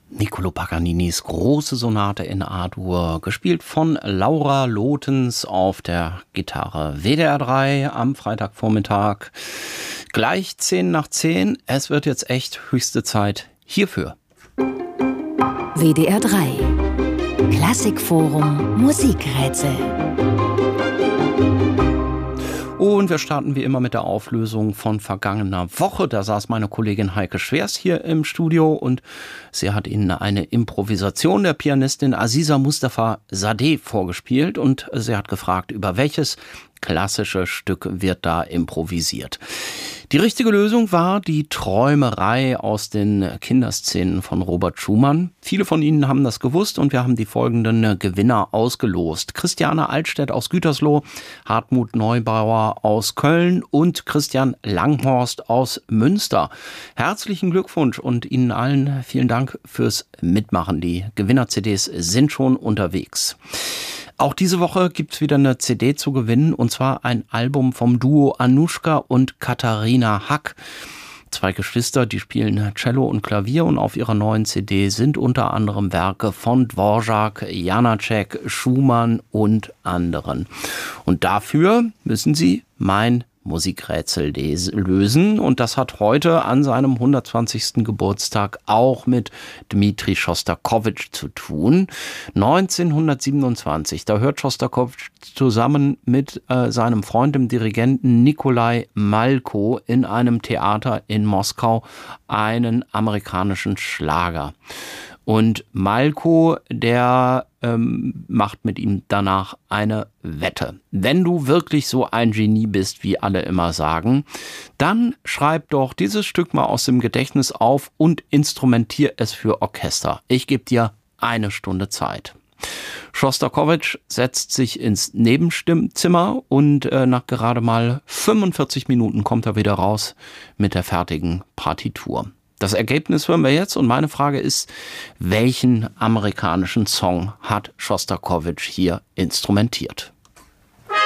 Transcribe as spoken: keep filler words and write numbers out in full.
Niccolò Paganinis große Sonate in A-Dur, gespielt von Laura Lotens auf der Gitarre. W D R drei am Freitagvormittag, gleich zehn nach zehn. Es wird jetzt echt höchste Zeit hierfür. W D R drei Klassikforum Musikrätsel. Und wir starten wie immer mit der Auflösung von vergangener Woche. Da saß meine Kollegin Heike Schwers hier im Studio und sie hat Ihnen eine Improvisation der Pianistin Aziza Mustafa Zadeh vorgespielt und sie hat gefragt, über welches klassische Stück wird da improvisiert. Die richtige Lösung war die Träumerei aus den Kinderszenen von Robert Schumann. Viele von Ihnen haben das gewusst und wir haben die folgenden Gewinner ausgelost. Christiane Altstedt aus Gütersloh, Hartmut Neubauer aus Köln und Christian Langhorst aus Münster. Herzlichen Glückwunsch und Ihnen allen vielen Dank fürs Mitmachen. Die Gewinner-C Ds sind schon unterwegs. Auch diese Woche gibt's wieder eine C D zu gewinnen, und zwar ein Album vom Duo Anushka und Katharina Hack. Zwei Geschwister, die spielen Cello und Klavier, und auf ihrer neuen C D sind unter anderem Werke von Dvorak, Janacek, Schumann und anderen. Und dafür müssen sie mein Musikrätsel lösen, und das hat heute an seinem hundertzwanzigsten Geburtstag auch mit Dmitri Schostakowitsch zu tun. neunzehnhundertsiebenundzwanzig, da hört Schostakowitsch zusammen mit äh, seinem Freund, dem Dirigenten Nikolai Malko, in einem Theater in Moskau einen amerikanischen Schlager. Und Malko, der ähm, macht mit ihm danach eine Wette. Wenn du wirklich so ein Genie bist, wie alle immer sagen, dann schreib doch dieses Stück mal aus dem Gedächtnis auf und instrumentier es für Orchester. Ich gebe dir eine Stunde Zeit. Schostakowitsch setzt sich ins Nebenstimmzimmer und äh, nach gerade mal fünfundvierzig Minuten kommt er wieder raus mit der fertigen Partitur. Das Ergebnis hören wir jetzt, und meine Frage ist, welchen amerikanischen Song hat Schostakowitsch hier instrumentiert?